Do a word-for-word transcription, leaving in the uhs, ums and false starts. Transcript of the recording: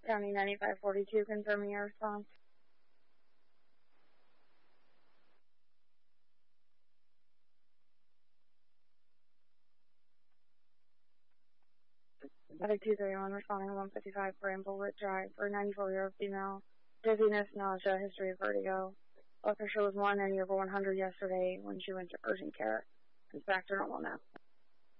County ninety-five forty-two, confirming your response. Medic two thirty-one, responding to one fifty-five Bramblewood Drive for a ninety-four-year-old female. Dizziness, nausea, history of vertigo. Blood pressure was one ninety over one hundred yesterday when she went to urgent care. It's back to normal now.